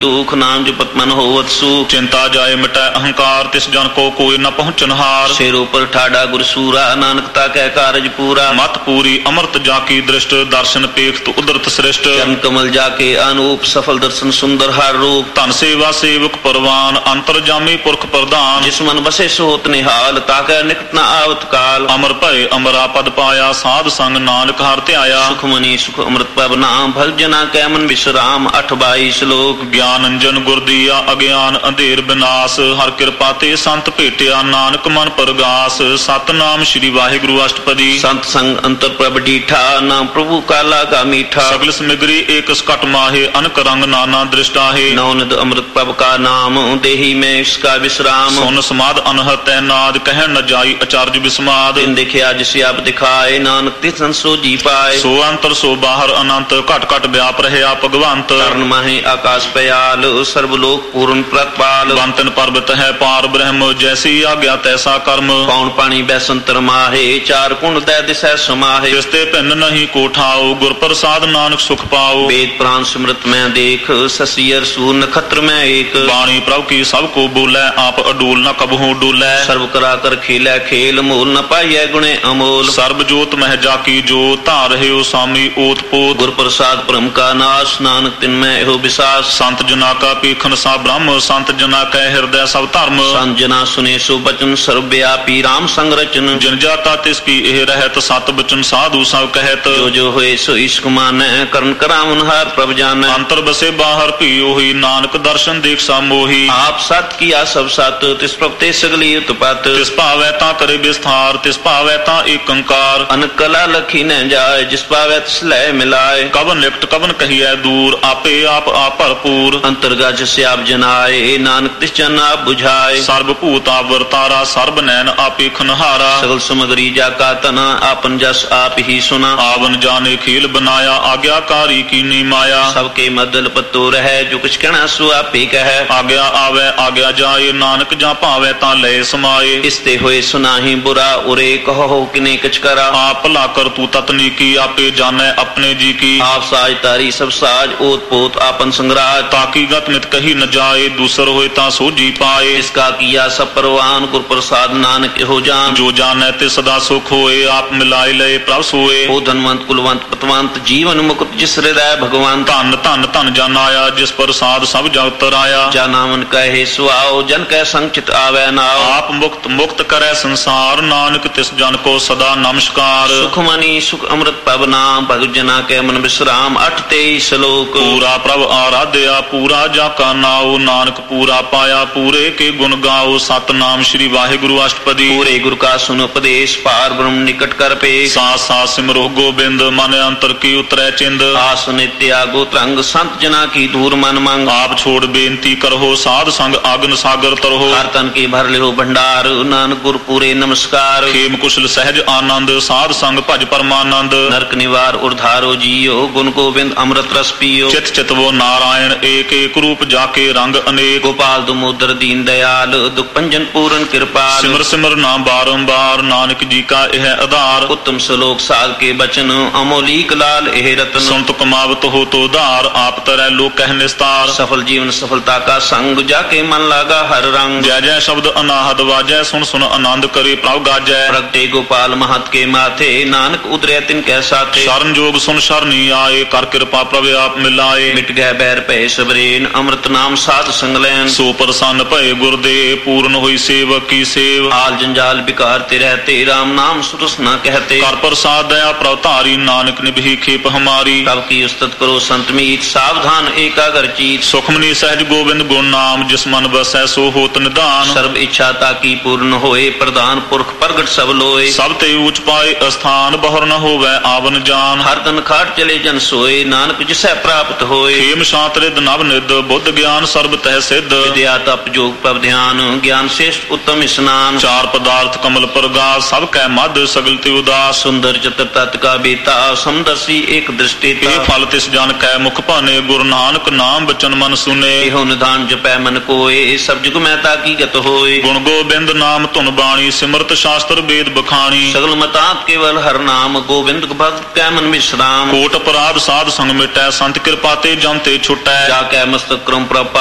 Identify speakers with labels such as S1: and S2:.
S1: दुख नाम जपत मन होवत सुख।
S2: चिंता जाए मिटै अहंकार, तिस जन को कोई न पहुँचनहार।
S1: सिर ऊपर ठाडा गुरसूरा, नानकता कह कारज पूरा।
S2: मत पूरी अमृत जाकी दृष्ट, दर्शन पेख तु उदरत श्रेष्ठ।
S1: चरण कमल जाके अनूप, सफल दर्शन सुंदर हर रूप।
S2: धन सेवा सेवक परवान, अंतरजामी पुरख प्रधान।
S1: जिस मन बसे सोत निहाल, ताकह निकट न आवत काल।
S2: अमर भय अमरा पद पाया, साध संग नानक हर ध्याया।
S1: सुख मनी सुख अमृत पब नाम, भल जना कै मन विश्राम। 8-22 श्लोक।
S2: ज्ञान अंजन गुर दिया, अज्ञान अंधेर विनाश। हर कृपा ते संत भेटिया, नानक मन परगास। सतनाम श्री वाहिगुरु अष्टपदी।
S1: संत संग अंतर प्रभ डीठा, नाम प्रभु का लागा मीठा।
S2: सगल समिग्री एक सकट माहे, अनक रंग नाना दृष्टाहे।
S1: नौनिध अमृत प्रभ का नाम, देही में इसका विश्राम।
S2: सुन समाद अनहत नाद, कह न जाई अचार्य विस्माद।
S1: दिन दिखया जिसे आप दिखाए, नानक तिसन सो जी पाए।
S2: सो अंतर सो बाहर अनंत, घट घट व्याप रहा भगवंत।
S1: कर्ण माहे आकाश पयाल, सर्वलोक पूर्ण प्रतपाल।
S2: बंतन पर्वत है पार ब्रह्म, जैसी आज्ञा तैसा कर्म।
S1: पौन पानी बैसंतर माहे, 4 कुंड दै दिशा समाहे।
S2: तिसते भिन्न नहीं कोठाओ, गुर प्रसाद नानक सुख पाओ।
S1: वेद प्राण सिमृत में देख, शशियर सूर नक्षत्र में एक।
S2: वाणी प्रभु की सबको बोलै, आप अडूल न कबहू डोलै।
S1: सर्व करा कर खेलै खेल, मोल न पाइयै गुणे अमोल।
S2: सर्व जोत मह जाकी जो, तार है स्वामी ओत पोत।
S1: गुर प्रसाद परम का नाश, नानक तिन में हो विसास।
S2: संत जना का पीखन सा ब्रह्म, संत जना कै हृदय सब धर्म।
S1: संत जना सुने सो बचन, सर्वव्यापी राम संग रचन।
S2: जिन जाता तिसकी एह रहत, सत बचन साधु सब कहत।
S1: जो जो होए सो इश्क मानै, करण करावन हार प्रभ जानै।
S2: अंतर बसे बाहर भी ओही, नानक दर्शन देख सा मोही।
S1: आप सत किया सब सत, तिस प्रभ ते सगली उत्पत।
S2: तिस पावै ता करे विस्तार, तिस पावै ता एक अंकार।
S1: अनक कला लखी न जाय, जिस पावै तिस लय मिलाए।
S2: कवन निकट कवन कहिए दूर, आपे आप भरपूर।
S1: अंतर्गा जसे आप जनाए, नानक तिस जन आप बुझाए।
S2: सर्वभूत आवरतारा, सर्व नैन आपे खनहारा।
S1: सगल समग्री जाका तना, आपन जस आप ही सुना।
S2: आवन जाने खेल बनाया, आज्ञाकारी की नी माया।
S1: सबके मदल पत्तो रहे, जो कुछ कहना सो आपे कहे।
S2: आज्ञा आवे आज्ञा जाए, नानक जा पावे ता लय समाये।
S1: इसते होए सुनाही बुरा, उरे कहो किने कछ करा।
S2: आप भला कर तू ततनी की, आपे जाने अपने जी की।
S1: आप साज तारी सब साज, ओत पोत आपन संग्राज।
S2: ताकि गत मित कही न जाए, दूसर होए ता सो जी पाए।
S1: इसका किया सब परवान, गुर प्रसाद नानक हो जान।
S2: जो जाने ते सदा सुख होए, आप मिलाए लय प्रभ सोए।
S1: ओ धनवंत कुलवंत पतवंत, जीवन मुकुट जिस हृदय भगवान।
S2: धन धन धन जन आया, जिस प्रसाद सब जगत राया।
S1: जा नामन कहे सुआओ, जन कह संचित आवे नाओ।
S2: आप मुक्त मुक्त करे संसार, नानक तिस जन को सदा नमस्कार।
S1: सुख मनी सुख अमृत पब नाम, भगत जना के मन विश्राम। 8-23 श्लोक।
S2: पूरा प्रभ आराध्या, पूरा जाका नाओ। नानक पूरा पाया, पूरे के गुण गाओ। सतनाम श्री वाहिगुरु अष्टपदी। पूरे गुरु का सुन उपदेश, पार ब्रह्म निकट कर पेश। साथ साथ सिमरो गोबिंद, मन अंतर की उतरै चिंद। आस नित्य आगो तरंग, संत जना की दूर मन मंग। आप छोड़ बेनती करहो, साध संग आगन सागर तरहो। हर तन के भर लिहो भंडार, नानक गुर पूरे नमस्कार। खेम कुशल सहज आनंद, साध संग भज परमानंद। नरक निवार उर्धारो जियो, गुण गोविंद अमृत रस पियो। चित चित वो नारायण एक, एक रूप जाके रंग अनेक। गोपाल दुमोदर दीन दयाल, दुख पंजन पूर्ण कृपाल। सिमर सिमर नाम बारंबार, नानक जी का यह आधार। उत्तम श्लोक साध के बचन, अमोलीक लाल एह रतन। संत कमावत हो तो धार, आप तरह लोक कह निस्तार। सफल जीवन सफलता का संग, जाके मन लागा हर रंग। जय जय शब्द अनाहद वाजै, सुन सुन आनंद करे प्रभ गाजै। प्रगटे गोपाल महत के माथे, नानक उतरे तिन कै साथे। शरण जोग सुन शरणी आए, कर कृपा प्रभ आप मिलाए। मिट गए बैर भय सबरेन, अमृत नाम साध संग लैन। सो प्रसन्न भय गुरुदेव, पूर्ण हुई सेवक की सेव। आल जंजाल बिकार ते रहते, राम नाम सुरस न कहते। कर प्रसाद दया प्रभ तारी, नानक निभि खेप हमारी। तब की उस्तत करो संत मीत, सावधान एकाग्र चीत। सुखमनी सहज गोविंद गुण नाम, जिस मन बसै सो होत निदान। सर्व इच्छा ताकी पूर्ण होए, प्रधान पुरख प्रगट सब लोए। सब ते ऊंच पाए स्थान, बहुर न होवै आवन जान। हर तन खाट चले जन सोए, नानक जिसै प्राप्त होए। खेम शांत रिद नव निद, बुद्ध ज्ञान सर्व तह सिद्ध। विद्या तप जोग प्रभ ध्यान, ज्ञान श्रेष्ठ उत्तम स्नान। चार पदार्थ कमल प्रगास, सब कै मद सगल ते उदास। सुंदर चतुर तत् का बेता, समदर्शी एक दृष्टि। फल तिस जन कै मुख पाने, गुरु नानक नाम बचन मन सुने। एहो निधान जपै मन कोय, सब जुग में ताकी गत होय। गुण गोबिंद नाम धुन बाणी, सिमरत शास्त्र वेद बखानी। सगल मतात केवल हर नाम, गोविंद भक्त कै मन विश्राम। कोट अपराध साध संग मिटै, संत कृपा ते जम ते छुटै। जाके
S1: ਕੈ ਮਸਤਕ ਕਰਮ ਪ੍ਰਪਾ